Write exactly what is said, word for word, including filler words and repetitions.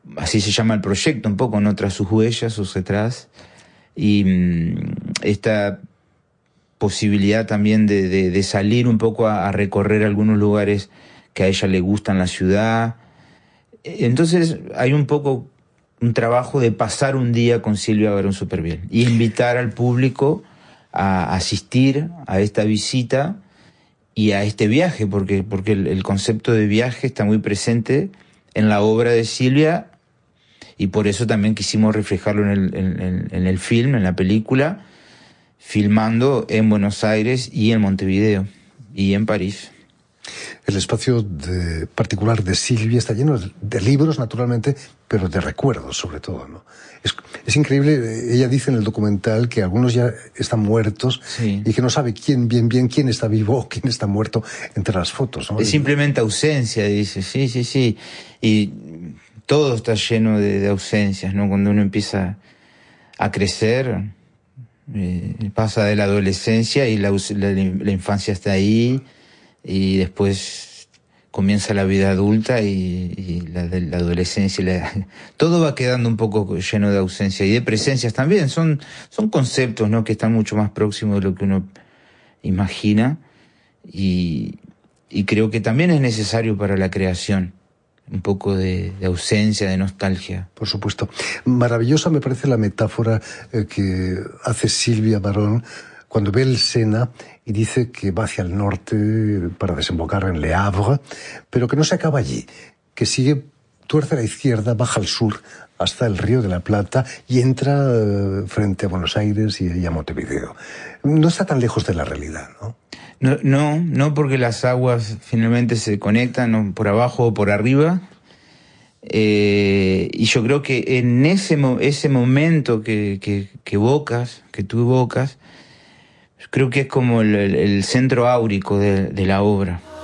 así se llama el proyecto un poco, ¿no? Tras sus huellas, sus atrás, y mmm, esta posibilidad también de, de, de salir un poco a, a recorrer algunos lugares que a ella le gustan, la ciudad. Entonces hay un poco un trabajo de pasar un día con Silvia Barón Supervielle y invitar al público a asistir a esta visita y a este viaje, porque, porque el, el concepto de viaje está muy presente en la obra de Silvia, y por eso también quisimos reflejarlo en el, en, en el film, en la película, filmando en Buenos Aires y en Montevideo y en París. El espacio de, particular de Silvia está lleno de libros, naturalmente, pero de recuerdos, sobre todo, ¿no? Es, es increíble, ella dice en el documental que algunos ya están muertos, sí, y que no sabe quién, bien, bien, quién está vivo o quién está muerto entre las fotos, ¿no? Es simplemente ausencia, dice, sí, sí, sí. Y todo está lleno de, de ausencias, ¿no? Cuando uno empieza a crecer, eh, pasa de la adolescencia y la, la, la infancia está ahí, y después comienza la vida adulta y, y la, la adolescencia, la, todo va quedando un poco lleno de ausencia y de presencias también. Son, son conceptos, ¿no? Que están mucho más próximos de lo que uno imagina, y, y creo que también es necesario para la creación un poco de, de ausencia, de nostalgia. Por supuesto. Maravillosa me parece la metáfora eh, que hace Silvia Barón cuando ve el Sena y dice que va hacia el norte para desembocar en Le Havre, pero que no se acaba allí, que sigue, tuerce a la izquierda, baja al sur hasta el Río de la Plata y entra eh, frente a Buenos Aires y, y a Montevideo. No está tan lejos de la realidad, ¿no? No, no, no, porque las aguas finalmente se conectan, ¿no? Por abajo o por arriba. Eh, y yo creo que en ese, ese momento que, que, que evocas, que tú evocas, creo que es como el, el centro áurico de, de la obra.